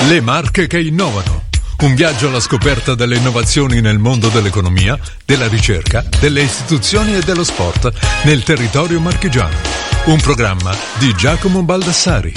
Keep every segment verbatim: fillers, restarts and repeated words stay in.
Le marche che innovano. Un viaggio alla scoperta delle innovazioni nel mondo dell'economia, della ricerca, delle istituzioni e dello sport nel territorio marchigiano. Un programma di Giacomo Baldassari.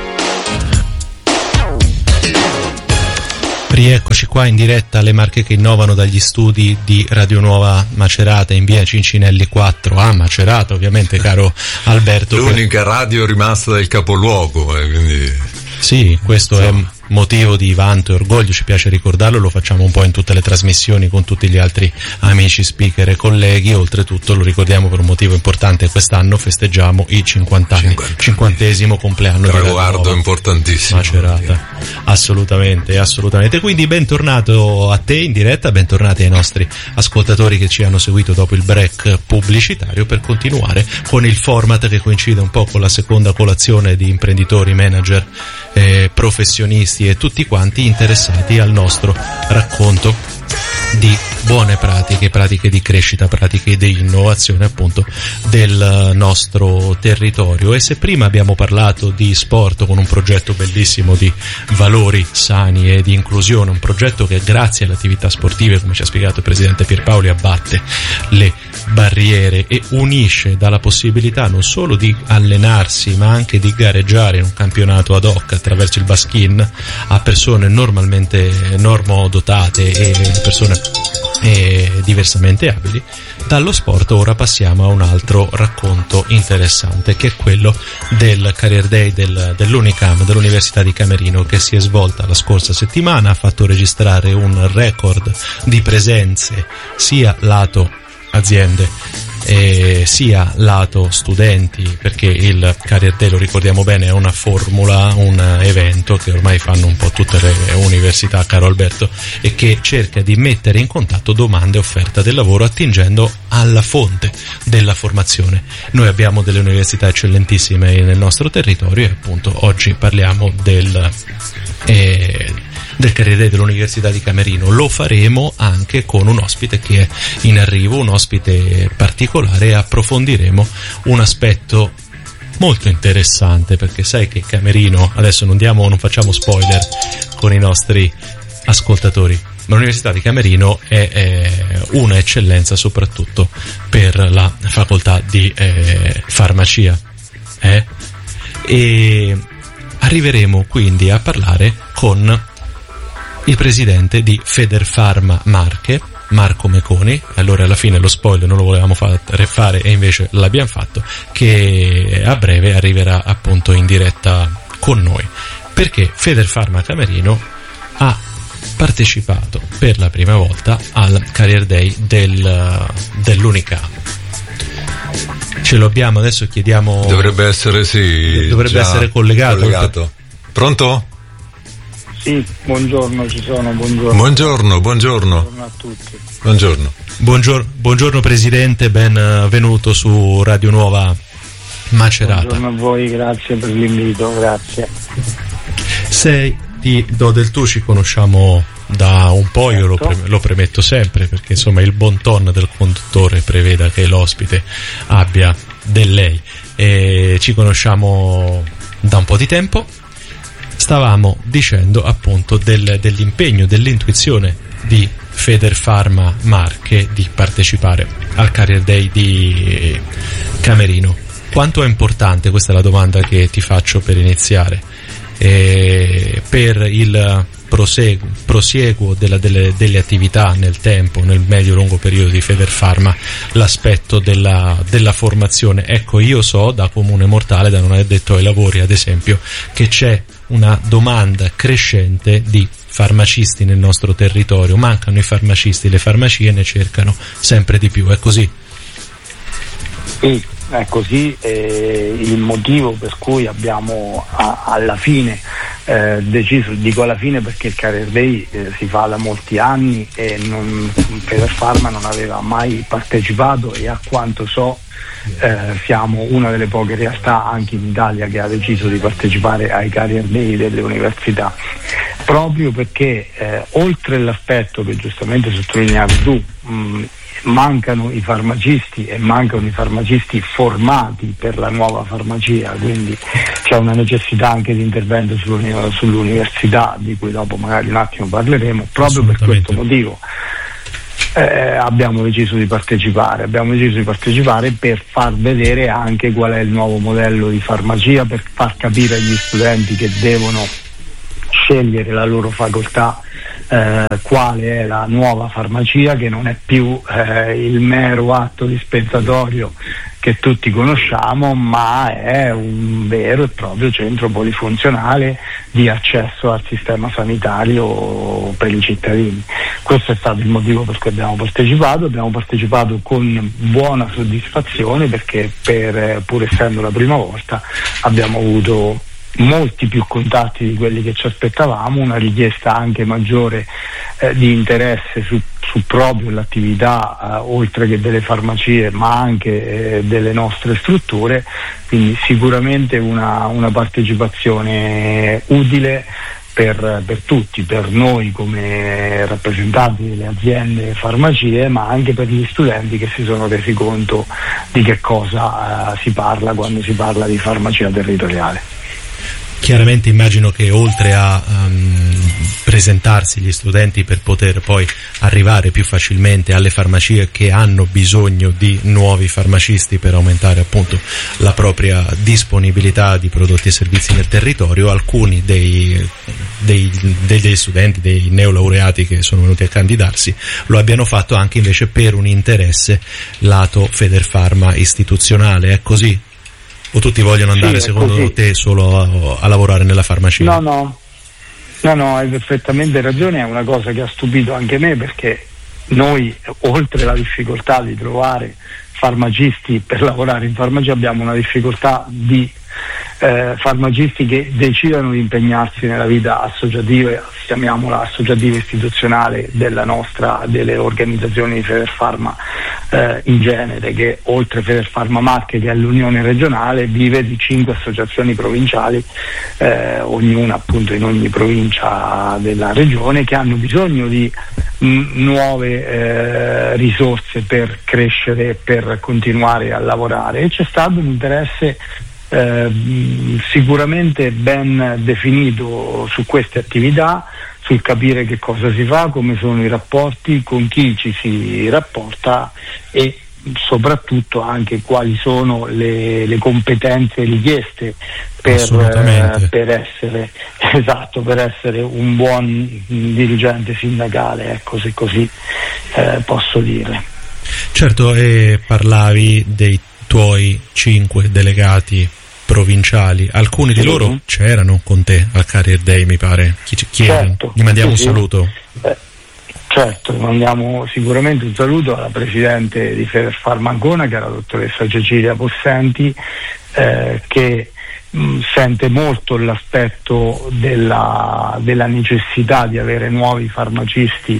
Rieccoci qua in diretta alle marche che innovano dagli studi di Radio Nuova Macerata in via Cincinelli quattro a Macerata, ovviamente, caro Alberto. L'unica radio rimasta del capoluogo, eh, quindi... Sì, questo è motivo di vanto e orgoglio, ci piace ricordarlo, lo facciamo un po' in tutte le trasmissioni con tutti gli altri amici speaker e colleghi. Oltretutto lo ricordiamo per un motivo importante: quest'anno festeggiamo i cinquanta anni, cinquantesimo compleanno di traguardo importantissimo Macerata. Assolutamente, assolutamente. Quindi bentornato a te in diretta, bentornati ai nostri ascoltatori che ci hanno seguito dopo il break pubblicitario, per continuare con il format che coincide un po' con la seconda colazione di imprenditori, manager, eh, professionisti e tutti quanti interessati al nostro racconto di buone pratiche, pratiche di crescita, pratiche di innovazione appunto del nostro territorio. E se prima abbiamo parlato di sport con un progetto bellissimo di valori sani e di inclusione, un progetto che grazie alle attività sportive, come ci ha spiegato il presidente Pierpaoli, abbatte le barriere e unisce dalla possibilità non solo di allenarsi ma anche di gareggiare in un campionato ad hoc attraverso il baskin a persone normalmente normodotate e persone e diversamente abili. Dallo sport ora passiamo a un altro racconto interessante, che è quello del Career Day del, dell'Unicam, dell'Università di Camerino, che si è svolta la scorsa settimana, ha fatto registrare un record di presenze sia lato aziende e sia lato studenti, perché il Career Day, lo ricordiamo bene, è una formula, un evento che ormai fanno un po' tutte le università, caro Alberto, e che cerca di mettere in contatto domanda e offerta del lavoro attingendo alla fonte della formazione. Noi abbiamo delle università eccellentissime nel nostro territorio e appunto oggi parliamo del eh, del Career Day dell'Università di Camerino. Lo faremo anche con un ospite che è in arrivo, un ospite particolare, e approfondiremo un aspetto molto interessante, perché sai che Camerino, adesso non diamo, non facciamo spoiler con i nostri ascoltatori, ma l'Università di Camerino è, è una eccellenza soprattutto per la facoltà di eh, farmacia eh? E arriveremo quindi a parlare con il presidente di Federfarma Marche, Marco Meconi. Allora alla fine lo spoiler non lo volevamo fare e invece l'abbiamo fatto, che a breve arriverà appunto in diretta con noi, perché Federfarma Camerino ha partecipato per la prima volta al Career Day del, dell'Unicam. Ce lo abbiamo adesso, chiediamo. Dovrebbe essere sì. Dovrebbe essere collegato. collegato. Pronto? Sì, buongiorno, ci sono, buongiorno. Buongiorno, buongiorno. Buongiorno a tutti. Buongiorno. Buongiorno, buongiorno Presidente, benvenuto su Radio Nuova Macerata. Buongiorno a voi, grazie per l'invito, grazie. Sei, ti do del tu, ci conosciamo da un po', certo. Io lo, pre- lo premetto sempre, perché insomma il bon ton del conduttore preveda che l'ospite abbia del lei. E ci conosciamo da un po' di tempo. Stavamo dicendo appunto del, dell'impegno, dell'intuizione di Federfarma Marche di partecipare al Career Day di Camerino. Quanto è importante, questa è la domanda che ti faccio per iniziare, eh, per il prosieguo, prosieguo della, delle, delle attività nel tempo, nel medio-lungo periodo di Federfarma, l'aspetto della, della formazione. Ecco, io so da comune mortale, da non addetto ai lavori ad esempio, che c'è una domanda crescente di farmacisti nel nostro territorio. Mancano i farmacisti, le farmacie ne cercano sempre di più, è così? Sì, è così, eh, il motivo per cui abbiamo a, alla fine eh, deciso, dico alla fine perché il Career Day eh, si fa da molti anni e non, Federfarma non aveva mai partecipato, e a quanto so Eh, siamo una delle poche realtà anche in Italia che ha deciso di partecipare ai Career Day delle università, proprio perché eh, oltre all'aspetto che giustamente sottolineavi tu, mh, mancano i farmacisti e mancano i farmacisti formati per la nuova farmacia, quindi c'è una necessità anche di intervento sull'università, di cui dopo magari un attimo parleremo. Proprio per questo motivo Eh, abbiamo deciso di partecipare, abbiamo deciso di partecipare per far vedere anche qual è il nuovo modello di farmacia, per far capire agli studenti che devono scegliere la loro facoltà eh, quale è la nuova farmacia, che non è più eh, il mero atto dispensatorio che tutti conosciamo, ma è un vero e proprio centro polifunzionale di accesso al sistema sanitario per i cittadini. Questo è stato il motivo per cui abbiamo partecipato, abbiamo partecipato con buona soddisfazione, perché per, pur essendo la prima volta abbiamo avuto molti più contatti di quelli che ci aspettavamo, una richiesta anche maggiore eh, di interesse su, su proprio l'attività eh, oltre che delle farmacie, ma anche eh, delle nostre strutture, quindi sicuramente una, una partecipazione utile per, per tutti, per noi come rappresentanti delle aziende farmacie, ma anche per gli studenti che si sono resi conto di che cosa eh, si parla quando si parla di farmacia territoriale. Chiaramente immagino che oltre a um, presentarsi gli studenti per poter poi arrivare più facilmente alle farmacie che hanno bisogno di nuovi farmacisti per aumentare appunto la propria disponibilità di prodotti e servizi nel territorio, alcuni dei, dei, degli studenti, dei neolaureati che sono venuti a candidarsi, lo abbiano fatto anche invece per un interesse lato Federfarma istituzionale. È così? O tutti vogliono andare, sì, secondo così. te, solo a, a lavorare nella farmacia? No, no, no, no, hai perfettamente ragione, è una cosa che ha stupito anche me, perché noi, oltre alla difficoltà di trovare farmacisti per lavorare in farmacia, abbiamo una difficoltà di eh, farmacisti che decidano di impegnarsi nella vita associativa, chiamiamola associativa istituzionale, della nostra, delle organizzazioni di Federfarma eh, in genere, che oltre Federfarma Marche, che è l'unione regionale, vive di cinque associazioni provinciali, eh, ognuna appunto in ogni provincia della regione, che hanno bisogno di mh, nuove eh, risorse per crescere e per continuare a lavorare, e c'è stato un interesse Eh, sicuramente ben definito su queste attività, sul capire che cosa si fa, come sono i rapporti, con chi ci si rapporta e soprattutto anche quali sono le, le competenze richieste per, eh, per essere esatto, per essere un buon dirigente sindacale, ecco, se così eh, posso dire. Certo, e parlavi dei tuoi cinque delegati provinciali, alcuni di loro c'erano con te al Career Day, mi pare. Chi, chi certo, gli mandiamo sì, un saluto? Eh, certo, mandiamo sicuramente un saluto alla presidente di Federfarma Ancona, che è la dottoressa Cecilia Possenti, eh, che mh, sente molto l'aspetto della, della necessità di avere nuovi farmacisti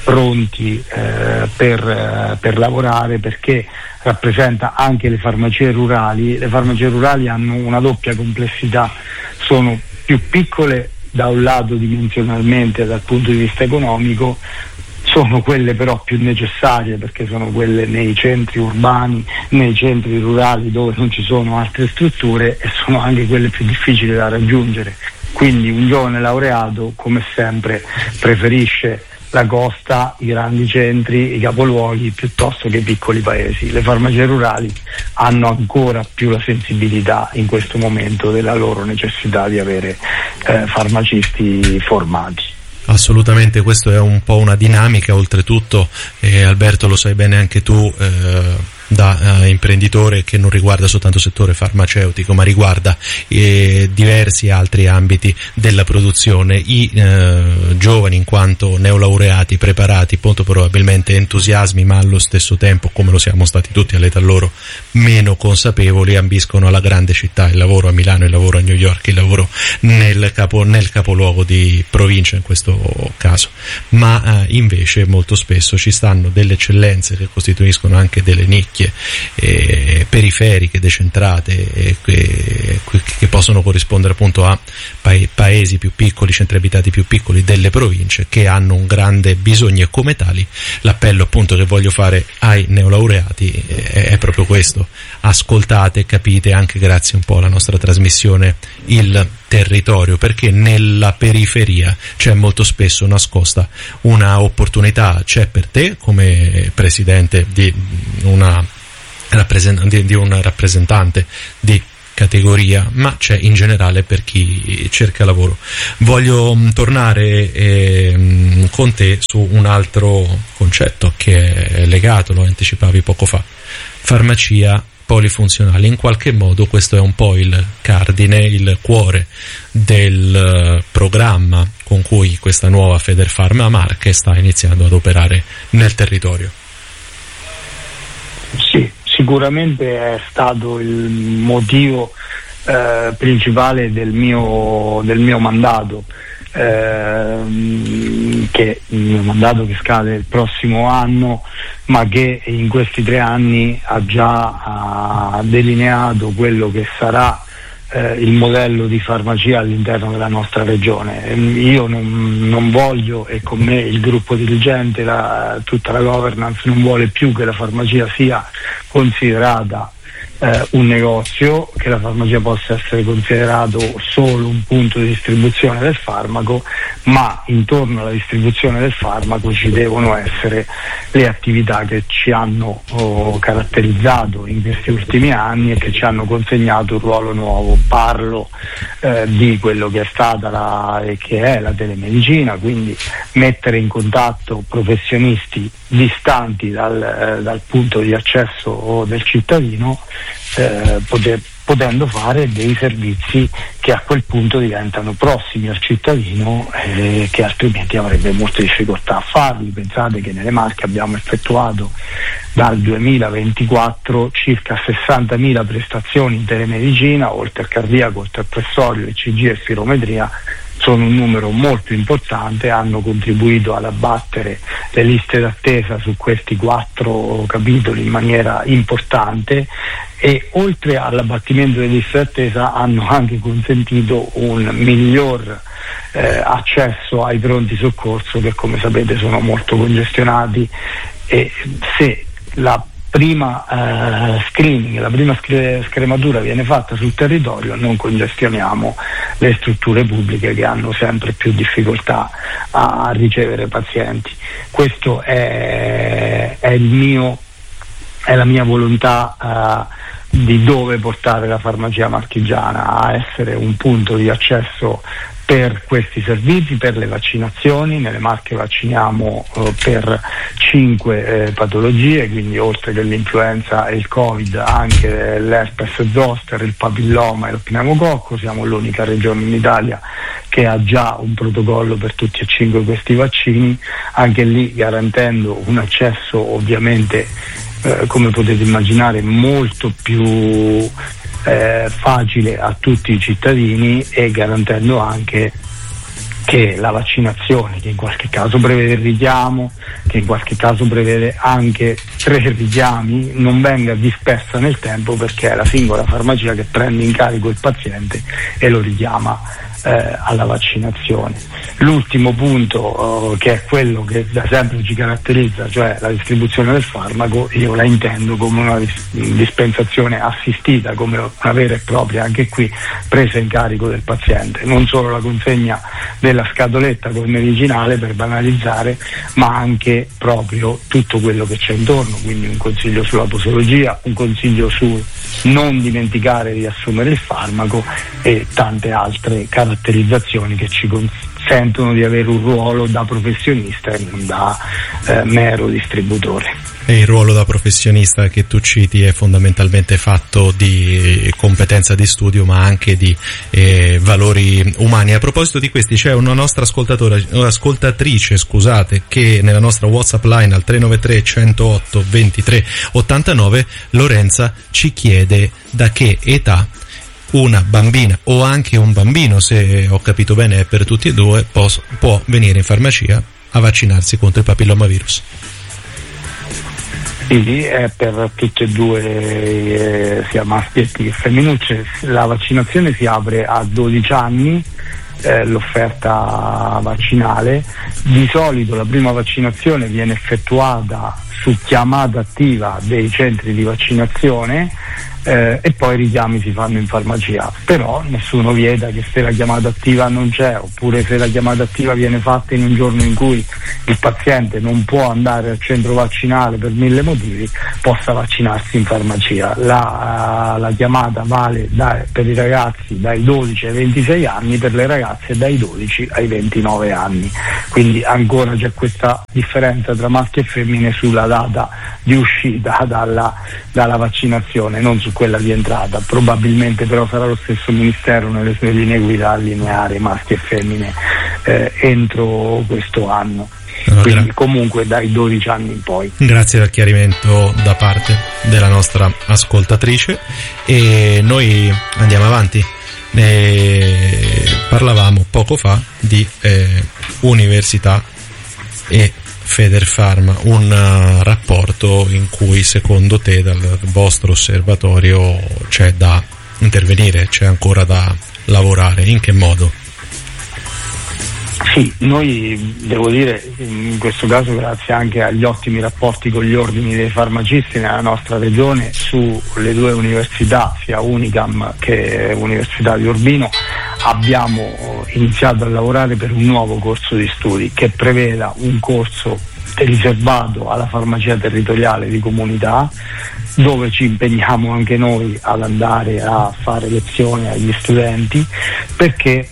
pronti eh, per, eh, per lavorare, perché rappresenta anche le farmacie rurali. Le farmacie rurali hanno una doppia complessità, sono più piccole da un lato dimensionalmente dal punto di vista economico, sono quelle però più necessarie perché sono quelle nei centri urbani, nei centri rurali dove non ci sono altre strutture, e sono anche quelle più difficili da raggiungere. Quindi un giovane laureato, come sempre, preferisce la costa, i grandi centri, i capoluoghi, piuttosto che i piccoli paesi. Le farmacie rurali hanno ancora più la sensibilità in questo momento della loro necessità di avere eh, farmacisti formati. Assolutamente, questo è un po' una dinamica, oltretutto, eh, Alberto, lo sai bene anche tu, eh, da eh, imprenditore, che non riguarda soltanto il settore farmaceutico, ma riguarda eh, diversi altri ambiti della produzione. I eh, giovani, in quanto neolaureati, preparati, molto probabilmente entusiasmi, ma allo stesso tempo, come lo siamo stati tutti all'età loro, meno consapevoli, ambiscono alla grande città, il lavoro a Milano, il lavoro a New York, il lavoro nel, capo, nel capoluogo di provincia in questo caso, ma eh, invece molto spesso ci stanno delle eccellenze che costituiscono anche delle nicchie nicchie eh, periferiche, decentrate, eh, che, che possono corrispondere appunto a pa- paesi più piccoli, centri abitati più piccoli delle province, che hanno un grande bisogno, e come tali l'appello appunto che voglio fare ai neolaureati è, è proprio questo: ascoltate, capite anche grazie un po' alla nostra trasmissione il territorio, perché nella periferia c'è molto spesso nascosta una opportunità, c'è per te come presidente di una rappresentante, di un rappresentante di categoria, ma c'è in generale per chi cerca lavoro. Voglio mh, tornare eh, mh, con te su un altro concetto che è legato, lo anticipavi poco fa: farmacia polifunzionale. In qualche modo questo è un po' il cardine, il cuore del uh, programma con cui questa nuova Federfarma Marche sta iniziando ad operare nel territorio. Sì, sicuramente è stato il motivo eh, principale del mio, del mio mandato, eh, che il mio mandato che scade il prossimo anno, ma che in questi tre anni ha già ha delineato quello che sarà eh, il modello di farmacia all'interno della nostra regione. Io non, non voglio, e con me il gruppo dirigente, la, tutta la governance non vuole più che la farmacia sia considerata eh, un negozio, che la farmacia possa essere considerato solo un punto di distribuzione del farmaco, ma intorno alla distribuzione del farmaco ci devono essere le attività che ci hanno oh, caratterizzato in questi ultimi anni e che ci hanno consegnato un ruolo nuovo. Parlo eh, di quello che è stata la, e che è la telemedicina, quindi mettere in contatto professionisti distanti dal, eh, dal punto di accesso del cittadino, eh, poter, potendo fare dei servizi che a quel punto diventano prossimi al cittadino, eh, che altrimenti avrebbe molte difficoltà a farli. Pensate che nelle Marche abbiamo effettuato dal duemilaventiquattro circa sessantamila prestazioni in telemedicina, oltre al cardiaco, oltre al pressorio, E C G e spirometria. Sono un numero molto importante, hanno contribuito ad abbattere le liste d'attesa su questi quattro capitoli in maniera importante, e oltre all'abbattimento delle liste d'attesa hanno anche consentito un miglior eh, accesso ai pronti soccorso, che come sapete sono molto congestionati, e se la prima eh, screening, la prima scre- scrematura viene fatta sul territorio, non congestioniamo le strutture pubbliche che hanno sempre più difficoltà a, a ricevere pazienti. Questo è, è il mio è la mia volontà eh, di dove portare la farmacia marchigiana, a essere un punto di accesso per questi servizi, per le vaccinazioni. Nelle Marche vacciniamo eh, per cinque eh, patologie, quindi oltre che l'influenza e il Covid anche l'herpes zoster, il papilloma e il pneumococco. Siamo l'unica regione in Italia che ha già un protocollo per tutti e cinque questi vaccini, anche lì garantendo un accesso ovviamente eh, come potete immaginare molto più Eh, facile a tutti i cittadini, e garantendo anche che la vaccinazione, che in qualche caso prevede il richiamo, che in qualche caso prevede anche tre richiami, non venga dispersa nel tempo, perché è la singola farmacia che prende in carico il paziente e lo richiama eh, alla vaccinazione. L'ultimo punto, eh, che è quello che da sempre ci caratterizza, cioè la distribuzione del farmaco, io la intendo come una dis- dispensazione assistita, come una vera e propria, anche qui, presa in carico del paziente, non solo la consegna della scatoletta col medicinale, per banalizzare, ma anche proprio tutto quello che c'è intorno, quindi un consiglio sulla posologia, un consiglio su non dimenticare di assumere il farmaco e tante altre caratterizzazioni che ci consentono di avere un ruolo da professionista e non da eh, mero distributore. E il ruolo da professionista che tu citi è fondamentalmente fatto di competenza di studio, ma anche di eh, valori umani. A proposito di questi, c'è una nostra ascoltatore, ascoltatrice, scusate, che nella nostra WhatsApp line al tre nove tre, centootto, ventitré ottantanove, Lorenza, ci chiede da che età una bambina o anche un bambino, se ho capito bene è per tutti e due, può, può venire in farmacia a vaccinarsi contro il papillomavirus. Sì, è per tutte e due, eh, sia maschietti che femminucce. La vaccinazione si apre a dodici anni, eh, l'offerta vaccinale. Di solito la prima vaccinazione viene effettuata su chiamata attiva dei centri di vaccinazione, eh, e poi i richiami si fanno in farmacia, però nessuno vieta che se la chiamata attiva non c'è, oppure se la chiamata attiva viene fatta in un giorno in cui il paziente non può andare al centro vaccinale per mille motivi, possa vaccinarsi in farmacia. La, la chiamata vale da, per i ragazzi dai dodici ai ventisei anni, per le ragazze dai dodici ai ventinove anni, quindi ancora c'è questa differenza tra maschi e femmine sulla data di uscita dalla, dalla vaccinazione, non su quella di entrata. Probabilmente però sarà lo stesso Ministero nelle sue linee guida a allineare maschi e femmine eh, entro questo anno. Allora, quindi gra- comunque dai dodici anni in poi. Grazie del chiarimento da parte della nostra ascoltatrice, e noi andiamo avanti. Ne parlavamo poco fa di eh, università e Federfarma, un uh, rapporto in cui secondo te dal vostro osservatorio c'è da intervenire, c'è ancora da lavorare, in che modo? Sì, noi devo dire in questo caso grazie anche agli ottimi rapporti con gli ordini dei farmacisti nella nostra regione, sulle due università, sia Unicam che Università di Urbino, abbiamo iniziato a lavorare per un nuovo corso di studi che preveda un corso riservato alla farmacia territoriale di comunità, dove ci impegniamo anche noi ad andare a fare lezione agli studenti, perché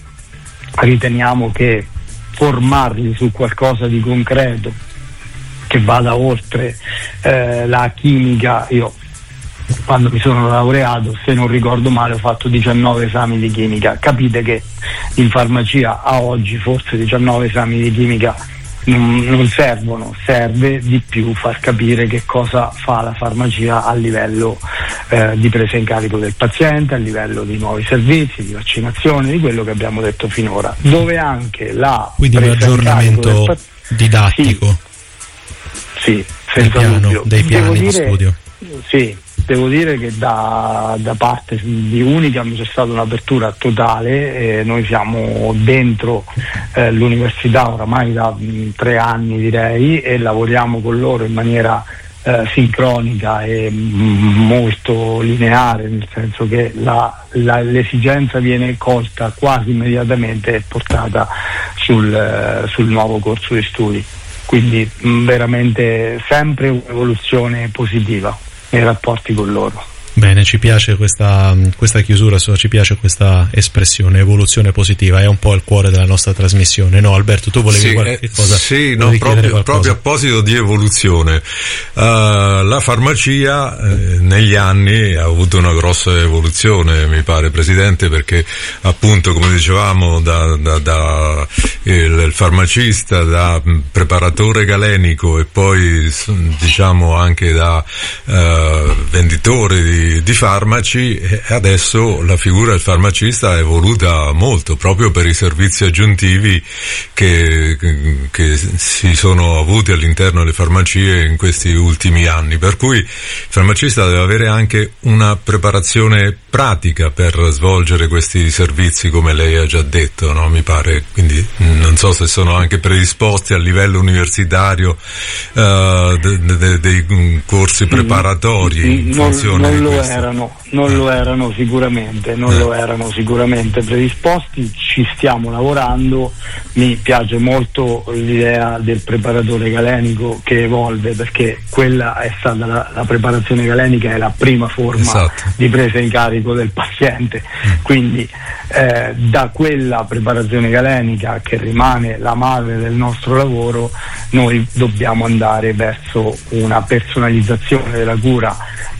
riteniamo che formarli su qualcosa di concreto che vada oltre eh, la chimica. Io quando mi sono laureato, se non ricordo male, ho fatto diciannove esami di chimica. Capite che in farmacia a oggi forse diciannove esami di chimica non, non servono, serve di più far capire che cosa fa la farmacia a livello eh, di presa in carico del paziente, a livello di nuovi servizi, di vaccinazione, di quello che abbiamo detto finora, dove anche la quindi un aggiornamento pa- didattico sì, sì, dei, senza piano, dubbio. dei piani Devo di dire, studio. Sì, devo dire che da, da parte di Unicam c'è stata un'apertura totale, eh, noi siamo dentro eh, l'università oramai da mh, tre anni direi, e lavoriamo con loro in maniera eh, sincronica e mh, molto lineare, nel senso che la, la, l'esigenza viene colta quasi immediatamente e portata sul, eh, sul nuovo corso di studi, quindi mh, veramente sempre un'evoluzione positiva nei rapporti con loro. Bene, ci piace questa, questa chiusura, ci piace questa espressione, evoluzione positiva, è un po' il cuore della nostra trasmissione, no Alberto? Tu volevi sì, qualche eh, cosa? Sì, no, proprio, proprio a proposito di evoluzione, uh, la farmacia eh, negli anni ha avuto una grossa evoluzione, mi pare, Presidente, perché appunto, come dicevamo, da, da, da il, il farmacista, da preparatore galenico e poi diciamo anche da uh, venditore di di farmaci, e adesso la figura del farmacista è evoluta molto proprio per i servizi aggiuntivi che, che si sono avuti all'interno delle farmacie in questi ultimi anni, per cui il farmacista deve avere anche una preparazione pratica per svolgere questi servizi, come lei ha già detto, no? Mi pare, quindi non so se sono anche predisposti a livello universitario uh, de, de, de, dei corsi preparatori in funzione non, non di lo questo. erano, non eh. lo erano sicuramente, non eh. lo erano sicuramente predisposti, ci stiamo lavorando. Mi piace molto l'idea del preparatore galenico che evolve, perché quella è stata la, la preparazione galenica è la prima forma esatto. di presa in carico del paziente, mm. quindi eh, da quella preparazione galenica, che rimane la madre del nostro lavoro, noi dobbiamo andare verso una personalizzazione della cura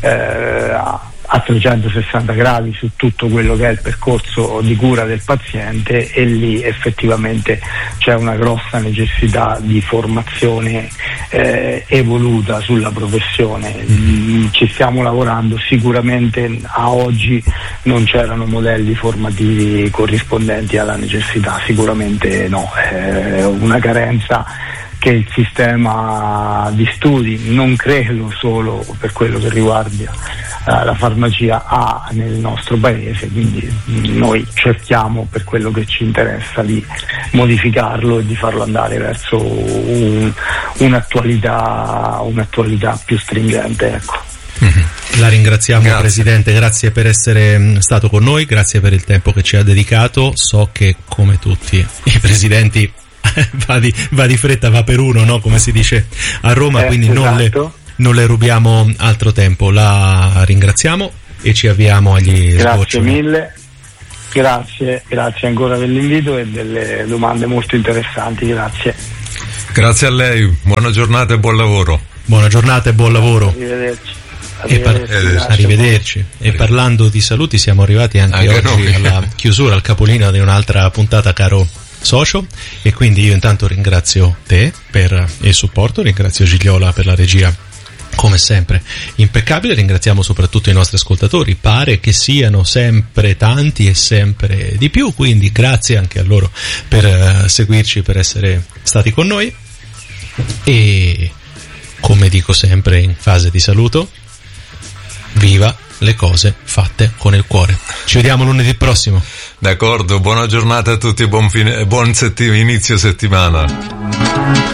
eh, a trecentosessanta gradi su tutto quello che è il percorso di cura del paziente, e lì effettivamente c'è una grossa necessità di formazione eh, evoluta sulla professione. Mm, ci stiamo lavorando, sicuramente a oggi non c'erano modelli formativi corrispondenti alla necessità, sicuramente no, è una carenza che il sistema di studi, non credo solo per quello che riguarda uh, la farmacia, ha nel nostro paese, quindi noi cerchiamo, per quello che ci interessa, di modificarlo e di farlo andare verso un, un'attualità, un'attualità più stringente, ecco. Mm-hmm. La ringraziamo, grazie. Presidente, grazie per essere stato con noi, grazie per il tempo che ci ha dedicato. So che, come tutti i presidenti, va di, va di fretta, va per uno, no? Come si dice a Roma, eh, quindi esatto. non, le, non le rubiamo altro tempo. La ringraziamo e ci avviamo agli Grazie sbocci. mille, grazie, grazie ancora dell'invito e delle domande molto interessanti, grazie. Grazie a lei, buona giornata e buon lavoro. Buona giornata e buon lavoro. Arrivederci. E par- Arrivederci. arrivederci. E parlando di saluti, siamo arrivati anche, Anche oggi noi. alla chiusura, al capolinea di un'altra puntata, caro socio, e quindi io intanto ringrazio te per il supporto, ringrazio Gigliola per la regia come sempre impeccabile, ringraziamo soprattutto i nostri ascoltatori, pare che siano sempre tanti e sempre di più, quindi grazie anche a loro per uh, seguirci, per essere stati con noi. E come dico sempre in fase di saluto, viva le cose fatte con il cuore. Ci vediamo lunedì prossimo. D'accordo, buona giornata a tutti e buon, fine, buon setti- inizio settimana.